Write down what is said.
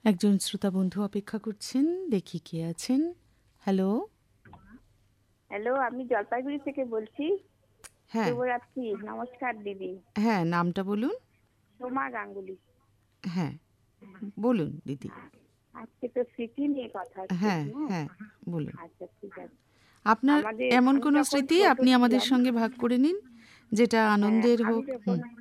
একজন শ্রোতা বন্ধু অপেক্ষা করছেন, দেখি কে আছেন। হ্যালো। হ্যালো, আমি জলপাইগুড়ি থেকে বলছি। হ্যাঁ শুভরাত্রি। নমস্কার দিদি। হ্যাঁ, নামটা বলুন। সোমা গাঙ্গুলি। হ্যাঁ, বলুন দিদি। আজকে তো স্মৃতি নিয়ে কথা হচ্ছে, হ্যাঁ হ্যাঁ? হ্যাঁ, বলুন। আচ্ছা, ঠিক আছে। আপনার আমাদের এমন আমি কোনো যখন স্মৃতি ছোট আপনি আমাদের ছিলাম, সঙ্গে ভাগ করে নিন, যেটা হ্যাঁ, আনন্দের আমি হোক। যখন